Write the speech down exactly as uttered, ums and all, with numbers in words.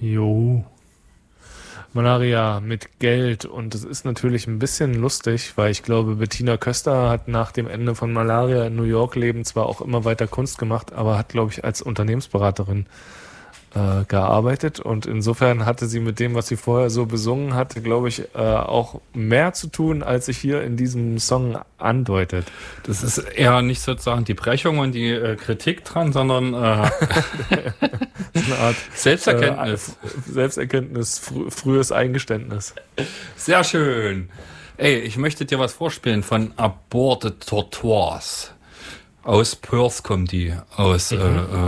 Jo. Malaria mit Geld, und es ist natürlich ein bisschen lustig, weil ich glaube, Bettina Köster hat nach dem Ende von Malaria in New York leben zwar auch immer weiter Kunst gemacht, aber hat, glaube ich, als Unternehmensberaterin äh, gearbeitet, und insofern hatte sie mit dem, was sie vorher so besungen hatte, glaube ich, äh, auch mehr zu tun, als sich hier in diesem Song andeutet. Das ist eher nicht sozusagen die Brechung und die äh, Kritik dran, sondern äh, eine Art Selbsterkenntnis. Äh, Selbsterkenntnis, fr- frühes Eingeständnis. Sehr schön. Ey, ich möchte dir was vorspielen von Aborted Tortoise. Aus Perth kommt die, aus mhm. äh,